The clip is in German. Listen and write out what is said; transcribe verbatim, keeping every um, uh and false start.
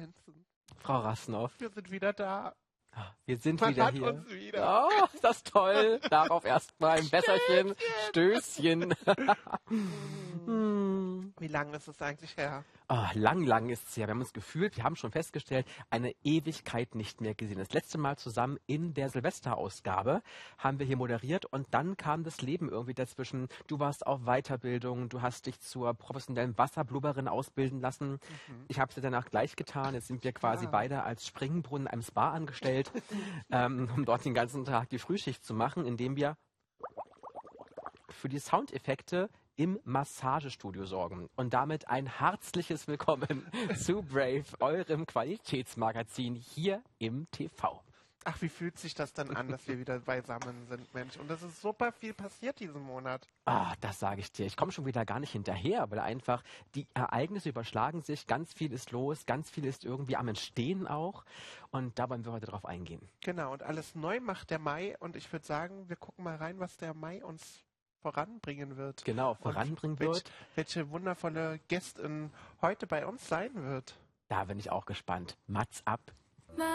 Vincent. Frau Rassnow. Wir sind wieder da. Wir sind Man wieder hat hier. uns wieder. Oh, ist das toll. Darauf erstmal ein Wässerchen. Stößchen. hm. Wie lange ist es eigentlich her? Oh, lang, lang ist es her. Wir haben uns gefühlt, wir haben schon festgestellt, eine Ewigkeit nicht mehr gesehen. Das letzte Mal zusammen in der Silvesterausgabe haben wir hier moderiert und dann kam das Leben irgendwie dazwischen. Du warst auf Weiterbildung, du hast dich zur professionellen Wasserblubberin ausbilden lassen. Mhm. Ich habe es dir danach gleich getan. Jetzt sind wir quasi Ah. beide als Springbrunnen in einem Spa angestellt, ähm, um dort den ganzen Tag die Frühschicht zu machen, indem wir für die Soundeffekte im Massagestudio sorgen. Und damit ein herzliches Willkommen zu Brave, eurem Qualitätsmagazin hier im T V. Ach, wie fühlt sich das dann an, dass wir wieder beisammen sind, Mensch? Und es ist super viel passiert diesen Monat. Ah, das sage ich dir. Ich komme schon wieder gar nicht hinterher, weil einfach die Ereignisse überschlagen sich. Ganz viel ist los, ganz viel ist irgendwie am Entstehen auch. Und da wollen wir heute drauf eingehen. Genau, und alles neu macht der Mai. Und ich würde sagen, wir gucken mal rein, was der Mai uns voranbringen wird. Genau, voranbringen welch, wird. Welche wundervolle Gästin heute bei uns sein wird. Da bin ich auch gespannt. Mats ab